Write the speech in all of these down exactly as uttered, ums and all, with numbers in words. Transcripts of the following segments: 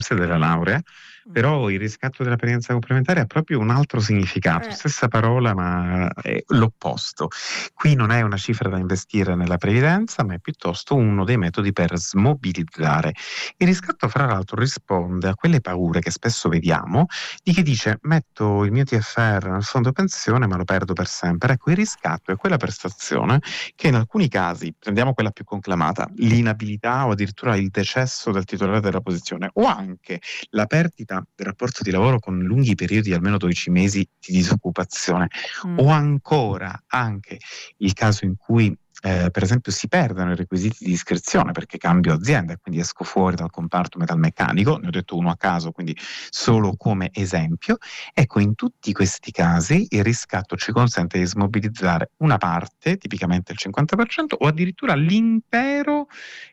della laurea, però il riscatto della previdenza complementare ha proprio un altro significato, Eh. stessa parola ma è l'opposto. Qui non è una cifra da investire nella previdenza, ma è piuttosto uno dei metodi per smobilizzare. Il riscatto, fra l'altro, risponde a quelle paure che spesso vediamo di chi dice: metto il mio T F R nel fondo pensione ma lo perdo per sempre. Ecco, il riscatto è quella prestazione che in alcuni casi, prendiamo quella più conclamata, l'inabilità o addirittura il decesso del titolare della posizione, o anche la perdita del rapporto di lavoro con lunghi periodi di almeno dodici mesi di disoccupazione, Mm. o ancora anche il caso in cui eh, per esempio si perdono i requisiti di iscrizione perché cambio azienda e quindi esco fuori dal comparto metalmeccanico, ne ho detto uno a caso, quindi solo come esempio. Ecco, in tutti questi casi il riscatto ci consente di smobilizzare una parte, tipicamente il cinquanta per cento, o addirittura l'intero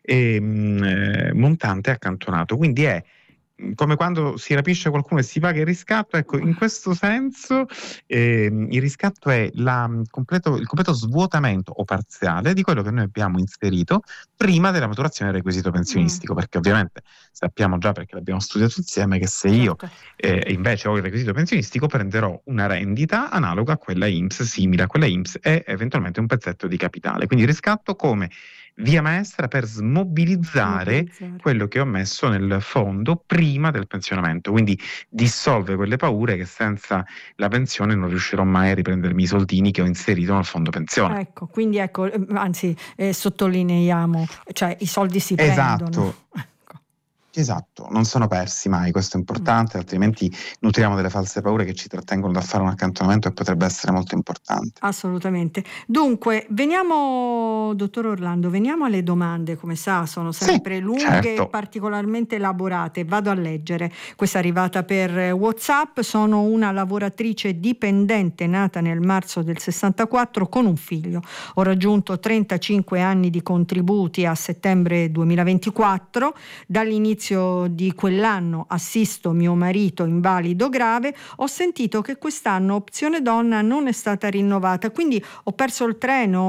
ehm, eh, montante accantonato. Quindi è come quando si rapisce qualcuno e si paga il riscatto. Ecco, in questo senso ehm, il riscatto è la, mh, completo, il completo svuotamento o parziale di quello che noi abbiamo inserito prima della maturazione del requisito pensionistico, perché ovviamente sappiamo già, perché l'abbiamo studiato insieme, che se io Certo. eh, invece ho il requisito pensionistico prenderò una rendita analoga a quella I N P S, simile a quella I N P S, e eventualmente un pezzetto di capitale. Quindi il riscatto come via maestra per smobilizzare Smobilizzare. quello che ho messo nel fondo prima del pensionamento, quindi dissolve quelle paure che senza la pensione non riuscirò mai a riprendermi i soldini che ho inserito nel fondo pensione. Ecco, quindi ecco, eh, anzi, eh, sottolineiamo, cioè i soldi si Esatto. prendono. Ecco. Esatto, non sono persi mai, questo è importante, Mm. altrimenti nutriamo delle false paure che ci trattengono dal fare un accantonamento, e potrebbe essere molto importante. Assolutamente. Dunque, veniamo, dottor Orlando, veniamo alle domande. Come sa, sono sempre Sì, lunghe e certo. particolarmente elaborate. Vado a leggere. Questa è arrivata per WhatsApp. Sono una lavoratrice dipendente nata nel marzo del sessantaquattro con un figlio. Ho raggiunto trentacinque anni di contributi a settembre duemilaventiquattro. Dall'inizio di quell'anno assisto mio marito invalido grave. Ho sentito che quest'anno opzione donna non è stata rinnovata, quindi ho perso il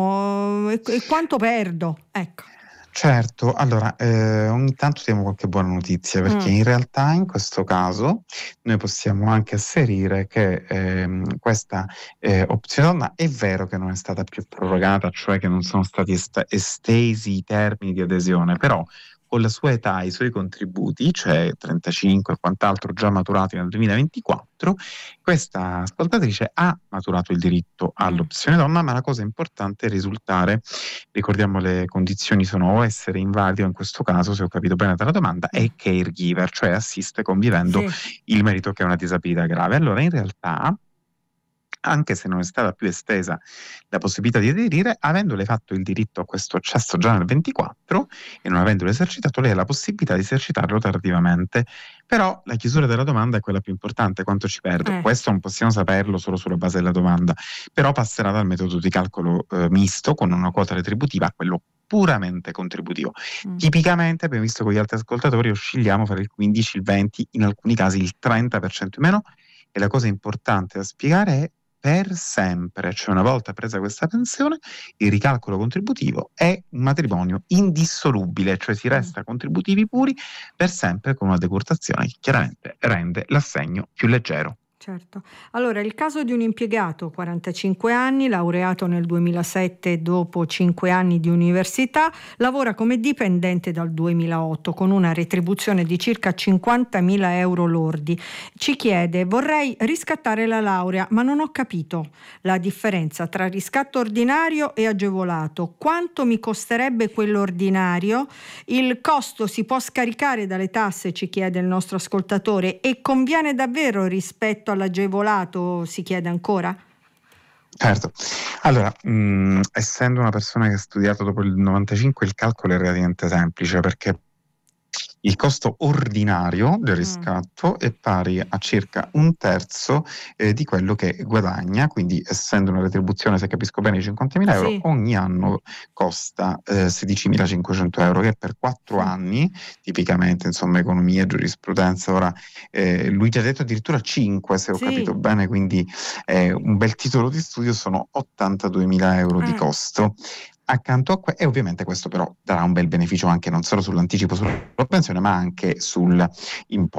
treno e, e quanto perdo? Ecco. Certo, allora eh, ogni tanto diamo qualche buona notizia, perché Mm. in realtà in questo caso noi possiamo anche asserire che ehm, questa eh, opzione donna è vero che non è stata più prorogata, cioè che non sono stati est- estesi i termini di adesione, però con la sua età e i suoi contributi, cioè trentacinque e quant'altro già maturati nel duemilaventiquattro, questa ascoltatrice ha maturato il diritto all'opzione donna, ma la cosa importante è risultare, ricordiamo le condizioni sono o essere invalido, in questo caso, se ho capito bene dalla domanda, Mm. e caregiver, cioè assiste convivendo Sì. il marito che ha una disabilità grave. Allora, in realtà, anche se non è stata più estesa la possibilità di aderire, avendole fatto il diritto a questo accesso già nel ventiquattro e non avendolo esercitato, lei ha la possibilità di esercitarlo tardivamente. Però la chiusura della domanda è quella più importante: quanto ci perdo? Eh. Questo non possiamo saperlo solo sulla base della domanda, però passerà dal metodo di calcolo eh, misto con una quota retributiva a quello puramente contributivo. Mm. Tipicamente, abbiamo visto con gli altri ascoltatori, oscilliamo fra il quindici, il venti, in alcuni casi il trenta per cento in meno, e la cosa importante da spiegare è: per sempre, cioè una volta presa questa pensione, il ricalcolo contributivo è un matrimonio indissolubile, cioè si resta contributivi puri per sempre, con una decurtazione che chiaramente rende l'assegno più leggero. Certo. Allora, il caso di un impiegato, quarantacinque anni, laureato nel duemilasette dopo cinque anni di università, lavora come dipendente dal duemilaotto con una retribuzione di circa cinquantamila euro lordi. Ci chiede: vorrei riscattare la laurea, ma non ho capito la differenza tra riscatto ordinario e agevolato. Quanto mi costerebbe quello ordinario? Il costo si può scaricare dalle tasse, ci chiede il nostro ascoltatore, e conviene davvero rispetto all'agevolato, si chiede ancora? Certo, allora, mh, essendo una persona che ha studiato dopo il novantacinque, il calcolo è relativamente semplice, perché il costo ordinario del riscatto mm. è pari a circa un terzo eh, di quello che guadagna, quindi essendo una retribuzione, se capisco bene, di cinquantamila euro, sì. ogni anno costa eh, sedicimilacinquecento euro, che per quattro sì. anni, tipicamente, insomma, economia, giurisprudenza, ora eh, lui ci ha detto addirittura cinque, se ho sì. capito bene, quindi eh, un bel titolo di studio, sono ottantaduemila euro eh. di costo. accanto a que- e ovviamente questo però darà un bel beneficio anche non solo sull'anticipo sulla pensione, ma anche sul